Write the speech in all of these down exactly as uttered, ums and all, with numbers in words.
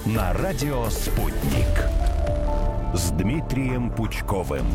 на радио «Спутник». С Дмитрием Пучковым.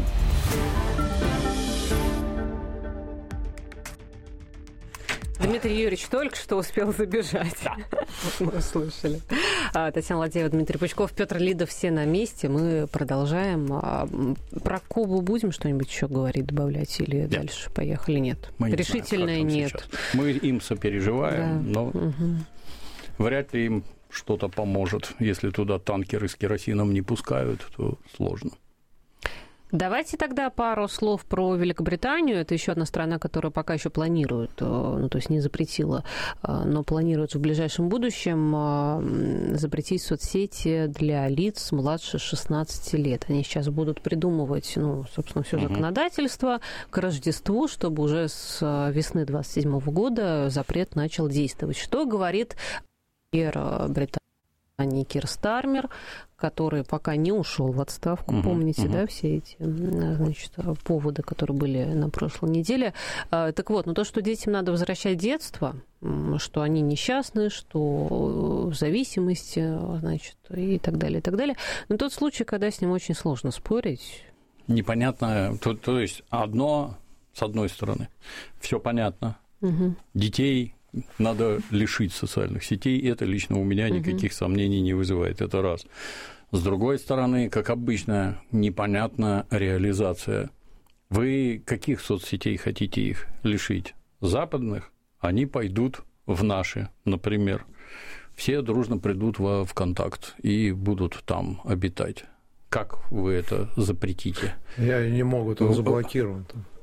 Дмитрий Юрьевич только что успел забежать. Да. Мы услышали. Татьяна Ладеева, Дмитрий Пучков, Петр Лидов, все на месте. Мы продолжаем. Про Кубу будем что-нибудь еще говорить, добавлять? Или нет. Дальше поехали? Нет. Мы не Решительно знаем, нет. Сейчас. Мы им сопереживаем, да. но угу. вряд ли им что-то поможет. Если туда танкеры с керосином не пускают, то сложно. Давайте тогда пару слов про Великобританию. Это еще одна страна, которая пока еще планирует, ну, то есть не запретила, но планирует в ближайшем будущем запретить соцсети для лиц младше шестнадцати лет. Они сейчас будут придумывать, ну, собственно, все законодательство к Рождеству, чтобы уже с весны двадцать седьмого года запрет начал действовать. Что говорит премьер Британии Кир Стармер, который пока не ушел в отставку, uh-huh, помните, uh-huh. да, все эти, значит, поводы, которые были на прошлой неделе. Так вот, ну то, что детям надо возвращать детство, что они несчастны, что в зависимости, значит, и так далее, и так далее. Но тот случай, когда с ним очень сложно спорить. Непонятно, то, то есть одно, с одной стороны, все понятно, uh-huh. детей надо лишить социальных сетей, это лично у меня никаких uh-huh. сомнений не вызывает, это раз. С другой стороны, как обычно, непонятна реализация. Вы каких соцсетей хотите их лишить? Западных? Они пойдут в наши, например. Все дружно придут во ВКонтакт и будут там обитать. Как вы это запретите? Я не могу, он заблокирован.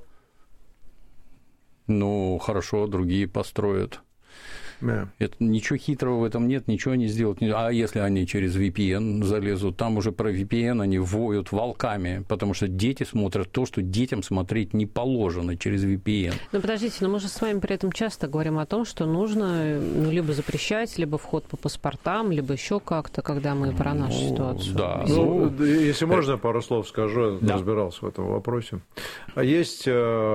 Ну, хорошо, другие построят. Yeah. Это, ничего хитрого в этом нет, ничего не сделать. А если они через ви пи эн залезут, там уже про ви пи эн они воют волками, потому что дети смотрят то, что детям смотреть не положено через ви пи эн. Ну, подождите, но мы же с вами при этом часто говорим о том, что нужно ну, либо запрещать, либо вход по паспортам, либо еще как-то, когда мы про нашу ну, ситуацию. Да. Ну, ну, если можно, пару слов скажу, я да. разбирался в этом вопросе. А есть,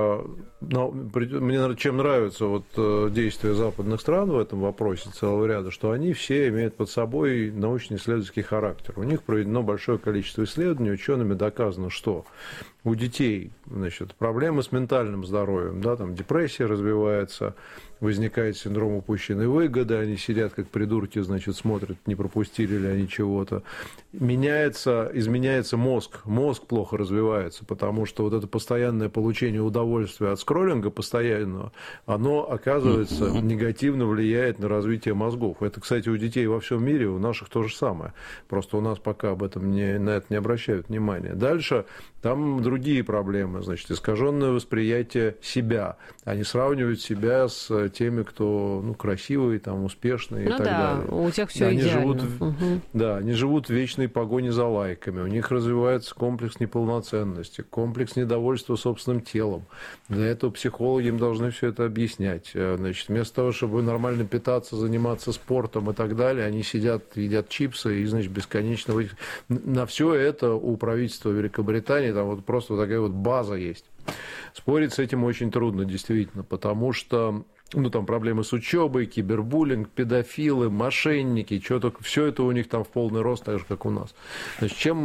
ну, мне чем нравится вот действия западных стран в этом вопросе целого ряда, что они все имеют под собой научно-исследовательский характер. У них проведено большое количество исследований, учеными доказано, что у детей, значит, проблемы с ментальным здоровьем, да, там депрессия развивается, возникает синдром упущенной выгоды, они сидят как придурки, значит, смотрят, не пропустили ли они чего-то. Меняется, изменяется мозг, мозг плохо развивается, потому что вот это постоянное получение удовольствия от скроллинга постоянного, оно, оказывается, негативно влияет на развитие мозгов. Это, кстати, у детей во всем мире, у наших то же самое. Просто у нас пока об этом не, на это не обращают внимания. Дальше там другие проблемы, значит, искаженное восприятие себя. Они сравнивают себя с теми, кто ну, красивый, там, успешный ну и так да, далее. У тех все они идеально. Живут, угу. Да, они живут в вечной погоне за лайками. У них развивается комплекс неполноценности, комплекс недовольства собственным телом. Для этого психологи им должны все это объяснять. Значит, вместо того, чтобы нормально питаться, заниматься спортом и так далее, они сидят, едят чипсы и, значит, бесконечно... На все это у правительства Великобритании там вот просто вот такая вот база есть. Спорить с этим очень трудно, действительно, потому что ну, там проблемы с учебой, кибербуллинг, педофилы, мошенники, что только, все это у них там в полный рост, так же, как у нас. Значит, чем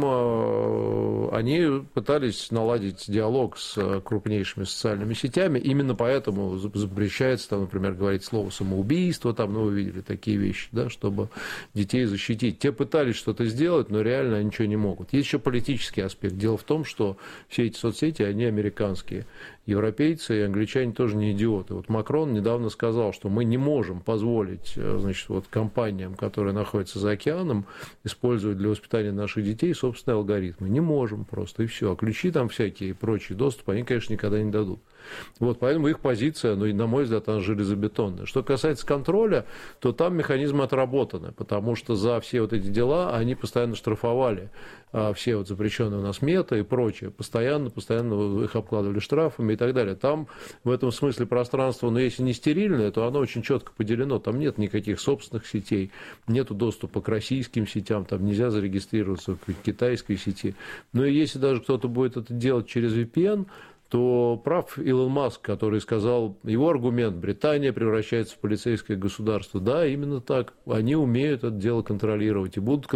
э, они пытались наладить диалог с крупнейшими социальными сетями, именно поэтому запрещается, там, например, говорить слово самоубийство, там, ну, вы видели такие вещи, да, чтобы детей защитить. Те пытались что-то сделать, но реально ничего не могут. Есть еще политический аспект. Дело в том, что все эти соцсети, они американские. Европейцы и англичане тоже не идиоты. Вот Макрон недавно сказал, что мы не можем позволить, значит, вот компаниям, которые находятся за океаном, использовать для воспитания наших детей собственные алгоритмы. Не можем просто, и все. А ключи там всякие и прочий доступ они, конечно, никогда не дадут. Вот, поэтому их позиция, ну, на мой взгляд, она железобетонная. Что касается контроля, то там механизмы отработаны, потому что за все вот эти дела они постоянно штрафовали а, все вот запрещенные у нас мета и прочее. Постоянно, постоянно их обкладывали штрафами и так далее. Там в этом смысле пространство, но если не стерильное, то оно очень четко поделено. Там нет никаких собственных сетей, нет доступа к российским сетям, там нельзя зарегистрироваться к китайской сети. Но и если даже кто-то будет это делать через ви пи эн, то прав Илон Маск, который сказал, его аргумент, Британия превращается в полицейское государство. Да, именно так. Они умеют это дело контролировать и будут